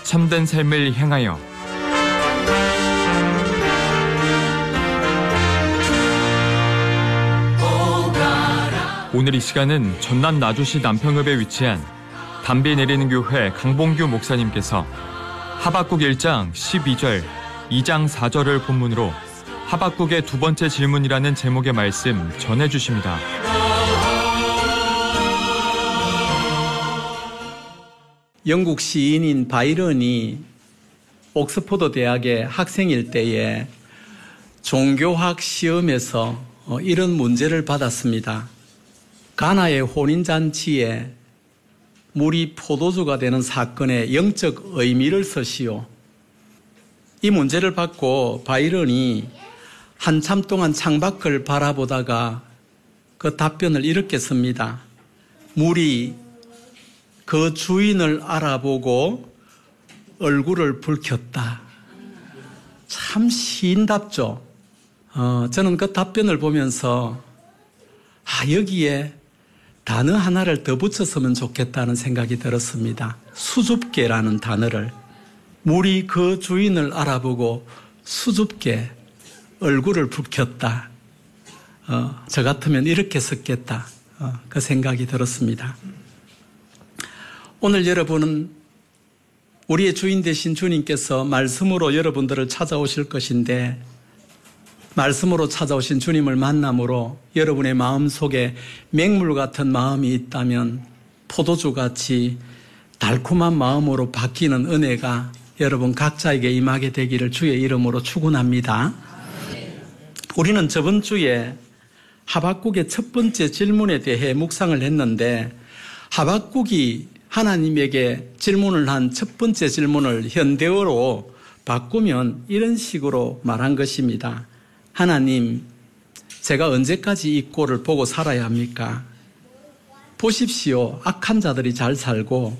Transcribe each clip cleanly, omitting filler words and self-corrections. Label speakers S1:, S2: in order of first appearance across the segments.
S1: 참된 삶을 향하여. 오늘 이 시간은 전남 나주시 남평읍에 위치한 담비 내리는 교회 강봉규 목사님께서 하박국 1장 12절, 2장 4절을 본문으로 하박국의 두 번째 질문이라는 제목의 말씀 전해주십니다.
S2: 영국 시인인 바이런이 옥스퍼드 대학의 학생일 때에 종교학 시험에서 이런 문제를 받았습니다. 가나의 혼인잔치에 물이 포도주가 되는 사건의 영적 의미를 쓰시오. 이 문제를 받고 바이런이 한참 동안 창밖을 바라보다가 그 답변을 이렇게 씁니다. 물이 그 주인을 알아보고 얼굴을 붉혔다. 참 시인답죠. 저는 그 답변을 보면서 여기에 단어 하나를 더 붙였으면 좋겠다는 생각이 들었습니다. 수줍게라는 단어를. 물이 그 주인을 알아보고 수줍게 얼굴을 붉혔다. 저 같으면 이렇게 썼겠다. 그 생각이 들었습니다. 오늘 여러분은 우리의 주인 되신 주님께서 말씀으로 여러분들을 찾아오실 것인데, 말씀으로 찾아오신 주님을 만남으로 여러분의 마음속에 맹물 같은 마음이 있다면 포도주같이 달콤한 마음으로 바뀌는 은혜가 여러분 각자에게 임하게 되기를 주의 이름으로 축원합니다. 우리는 저번 주에 하박국의 첫 번째 질문에 대해 묵상을 했는데, 하박국이 하나님에게 질문을 한 첫 번째 질문을 현대어로 바꾸면 이런 식으로 말한 것입니다. 하나님, 제가 언제까지 이 꼴을 보고 살아야 합니까? 보십시오. 악한 자들이 잘 살고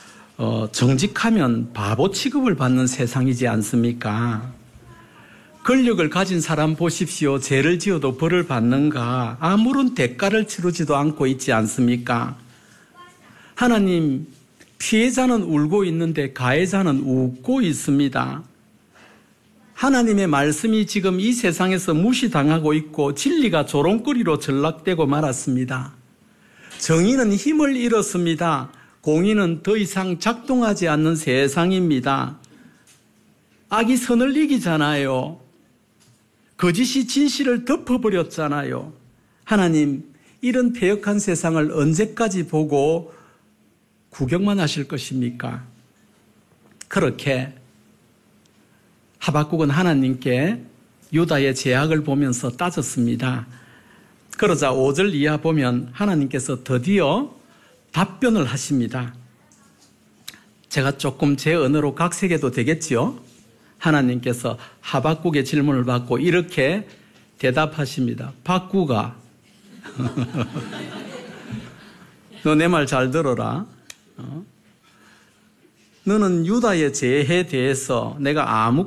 S2: 정직하면 바보 취급을 받는 세상이지 않습니까? 권력을 가진 사람 보십시오. 죄를 지어도 벌을 받는가? 아무런 대가를 치르지도 않고 있지 않습니까? 하나님, 피해자는 울고 있는데 가해자는 웃고 있습니다. 하나님의 말씀이 지금 이 세상에서 무시당하고 있고 진리가 조롱거리로 전락되고 말았습니다. 정의는 힘을 잃었습니다. 공의는 더 이상 작동하지 않는 세상입니다. 악이 선을 이기잖아요. 거짓이 진실을 덮어버렸잖아요. 하나님, 이런 패역한 세상을 언제까지 보고 구경만 하실 것입니까? 그렇게 하박국은 하나님께 유다의 죄악을 보면서 따졌습니다. 그러자 5절 이하 보면 하나님께서 드디어 답변을 하십니다. 제가 조금 제 언어로 각색해도 되겠지요? 하나님께서 하박국의 질문을 받고 이렇게 대답하십니다. 박국아, 너 내 말 잘 들어라. 너는 유다의 죄에 대해서 내가 아무